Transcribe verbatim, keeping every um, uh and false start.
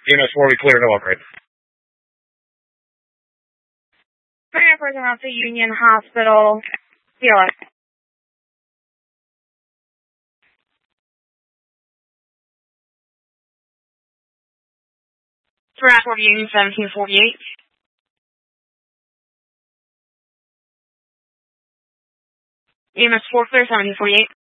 E M S four, we clear, no upgrade. Person out to Union Hospital. Feel it. Stratford Union seventeen forty-eight. E M S four clear seventeen forty-eight.